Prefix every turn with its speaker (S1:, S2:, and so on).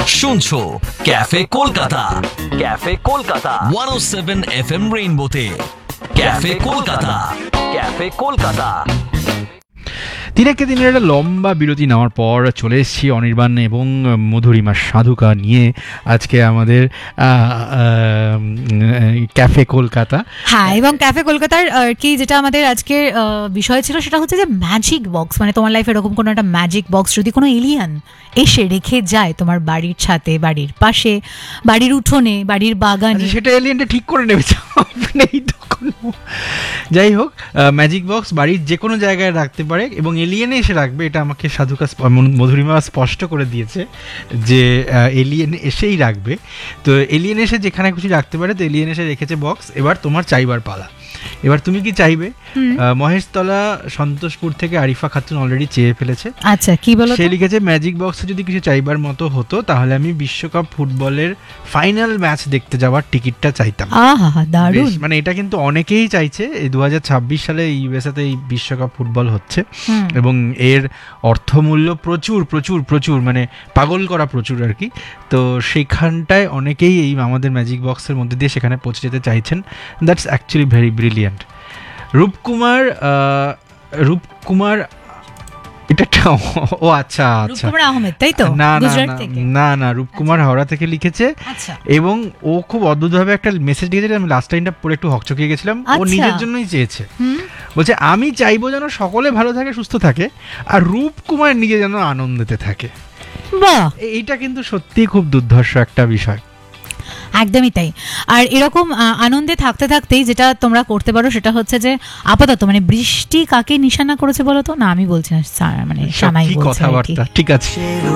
S1: শুনছো cafe Kolkata 107 FM রেইনবোতে cafe Kolkata
S2: তিনেকে দিনের একটা লম্বা বিরতি নেওয়ার পর চলে এসেছি অনির্বাণ এবং মধুরিমা সাধুকা নিয়ে আজকে আমাদের ক্যাফে কলকাতা।
S3: হ্যাঁ, এবং ক্যাফে কলকাতার আর কি যেটা আমাদের আজকের বিষয় ছিল সেটা হচ্ছে যে ম্যাজিক বক্স, মানে তোমার লাইফে এরকম কোনো একটা ম্যাজিক বক্স যদি কোনো এলিয়ান এসে রেখে যায় তোমার বাড়ির ছাদে, বাড়ির পাশে, বাড়ির উঠোনে, বাড়ির বাগানে,
S2: সেটা এলিয়ানটা ঠিক করে নেবে, নেই তো কোনো। যাই হোক, ম্যাজিক বক্স বাড়ির যে কোনো জায়গায় রাখতে পারে এবং এলিয়েনে এসে রাখবে, এটা আমাকে সাধুকা মধুরিমা স্পষ্ট করে দিয়েছে যে এলিয়েন এসেই রাখবে। তো এলিয়েন এসে যেখানে খুশি রাখতে পারে, তো এলিয়েন এসে রেখেছে বক্স। এবার তোমার চাইবার পালা। এবার তুমি কি চাইবে? মহেশতলা সন্তোষপুর থেকে আরিফা খাতুন অলরেডি চেয়ে ফেলেছে।
S3: আচ্ছা, কি বলো?
S2: সে লিখেছে, ম্যাজিক বক্সে যদি কিছু চাইবার মতো হতো তাহলে আমি বিশ্বকাপ ফুটবলের ফাইনাল ম্যাচ দেখতে যাওয়ার টিকিটটা চাইতাম।
S3: দারুণ।
S2: মানে এটা কিন্তু অনেকেই চাইছে। এই 2026 সালে ইউএসএতে এই বিশ্বকাপ ফুটবল হচ্ছে এবং এর অর্থমূল্য প্রচুর প্রচুর প্রচুর, মানে পাগল করা প্রচুর আর কি। তো সেখানটায় অনেকেই এই আমাদের ম্যাজিক বক্সের মধ্যে দিয়ে সেখানে পৌঁছে যেতে চাইছেন। That's actually very brilliant. Roopkumar এটা ও আচ্ছা
S3: রূপকুমার আহমেদ, তাই তো?
S2: না, রূপকুমার হাওড়া থেকে লিখেছে এবং ও খুব অদ্ভুতভাবে একটা মেসেজ দিয়েছে। আমি লাস্ট টাইমটা পড়ে একটু হকচকিয়ে গেছিলাম। ও নিজের জন্যই চেয়েছে, বলছে আমি চাইবো যেন সকলে ভালো থাকে, সুস্থ থাকে, আর রূপকুমার নিজে যেন আনন্দেতে থাকে।
S3: বাহ,
S2: এইটা কিন্তু সত্যিই খুব দুর্ধর্ষ একটা বিষয়।
S3: একদমই তাই। আর এরকম আনন্দে থাকতে থাকতেই যেটা তোমরা করতে পারো সেটা হচ্ছে যে আপাতত, মানে বৃষ্টি কাকে নিশানা করেছে বলো তো? না, আমি বলছি না, মানে সামাই বলছে।
S2: কথাবার্তা ঠিক আছে।